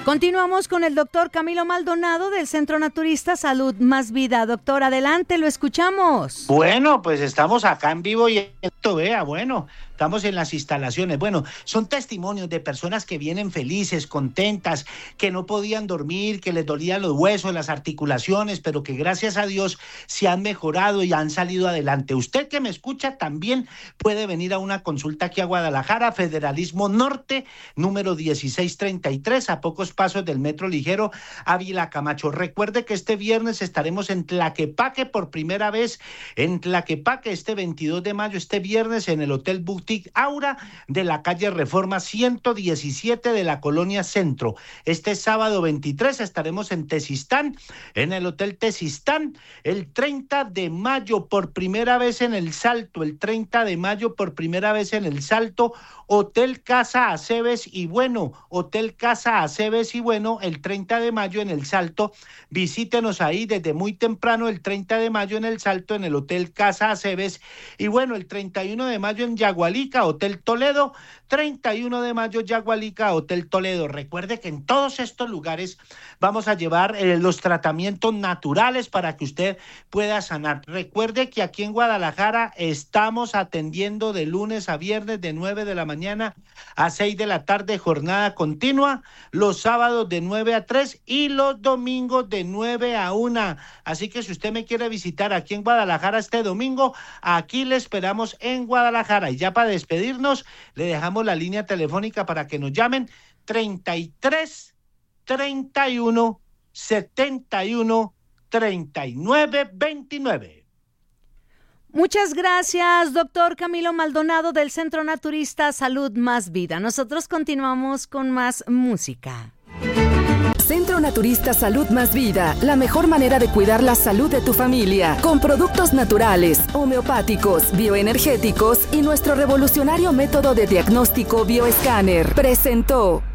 Continuamos con el doctor Camilo Maldonado del Centro Naturista Salud Más Vida. Doctor, adelante, lo escuchamos. Bueno, pues estamos acá en vivo y esto, vea, bueno, estamos en las instalaciones. Bueno, son testimonios de personas que vienen felices, contentas, que no podían dormir, que les dolían los huesos, las articulaciones, pero que gracias a Dios se han mejorado y han salido adelante. Usted que me escucha también puede venir a una consulta aquí a Guadalajara, Federalismo Norte, número 1633, a pocos pasos del Metro Ligero, Ávila Camacho. Recuerde que este viernes estaremos en Tlaquepaque por primera vez, en Tlaquepaque este 22 de mayo, este viernes en el Hotel Boutique Aura de la calle Reforma 117 de la Colonia Centro. Este sábado 23 estaremos en Tezistán, en el Hotel Tezistán, el 30 de mayo por primera vez en El Salto, el 30 de mayo por primera vez en El Salto, Hotel Casa Aceves y Bueno, Hotel Casa Aceves y Bueno, el 30 de mayo en El Salto. Visítenos ahí desde muy temprano el 30 de mayo en El Salto, en el Hotel Casa Aceves. Y bueno, el 31 de mayo en Yagualica, Hotel Toledo. 31 de mayo, Yagualica, Hotel Toledo. Recuerde que en todos estos lugares vamos a llevar los tratamientos naturales para que usted pueda sanar. Recuerde que aquí en Guadalajara estamos atendiendo de lunes a viernes de 9 de la mañana a 6 de la tarde, jornada continua, los sábados de 9 a 3 y los domingos de 9 a 1. Así que si usted me quiere visitar aquí en Guadalajara este domingo, aquí le esperamos en Guadalajara. Y ya para despedirnos, le dejamos la línea telefónica para que nos llamen 33 31 71 39 29. Muchas gracias, doctor Camilo Maldonado del Centro Naturista Salud Más Vida. Nosotros continuamos con más música. Centro Naturista Salud Más Vida, la mejor manera de cuidar la salud de tu familia, con productos naturales, homeopáticos, bioenergéticos y nuestro revolucionario método de diagnóstico bioescáner. Presentó.